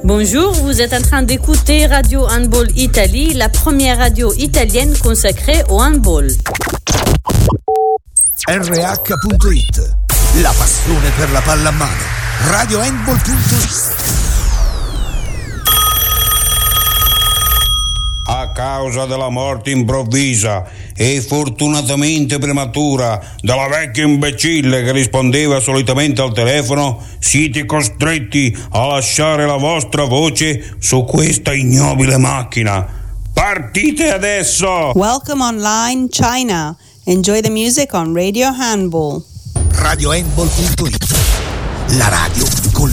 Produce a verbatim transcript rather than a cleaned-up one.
Bonjour, vous êtes en train d'écouter Radio Handball Italie, la première radio italienne consacrée au handball. R H punto it, la passione per la palla a mano. Radio Handball punto it. A causa della morte improvvisa e fortunatamente prematura della vecchia imbecille che rispondeva solitamente al telefono, siete costretti a lasciare la vostra voce su questa ignobile macchina. Partite adesso! Welcome online China. Enjoy the music on Radio Handball. Radio Handball punto it, la radio